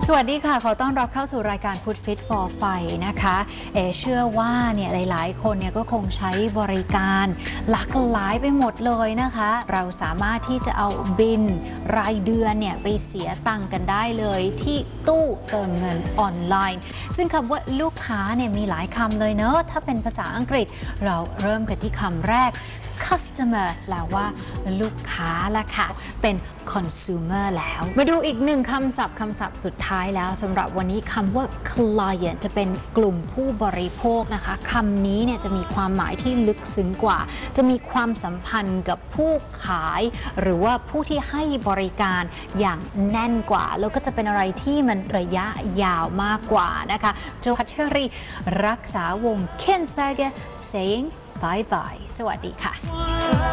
สวัสดีค่ะขอต้อนรับเข้าสู่รายการ Food Fit for Fun นะคะเชื่อว่าเนี่ยหลายๆคนเนี่ยก็คงใช้บริการหลากหลายไปหมดเลยนะคะเราสามารถที่จะเอาบินรายเดือนเนี่ยไปเสียตังค์กันได้เลยที่ตู้เติมเงินออนไลน์ซึ่งคำว่าลูกค้าเนี่ยมีหลายคำเลยเนอะถ้าเป็นภาษาอังกฤษเราเริ่มกันที่คำแรก customer แปลว่าลูกค้าละค่ะเป็น consumer แล้วมาดูอีกหนึ่งคำศัพท์สุดท้ายแล้วสำหรับวันนี้คำว่า client จะเป็นกลุ่มผู้บริโภคนะคะคำนี้เนี่ยจะมีความหมายที่ลึกซึ้งกว่าจะมีความสัมพันธ์กับผู้ขายหรือว่าผู้ที่ให้บริการอย่างแน่นกว่าแล้วก็จะเป็นอะไรที่มันระยะยาวมากกว่านะคะโจพัชรีรักษาวง Kinsberger saying bye bye สวัสดีค่ะ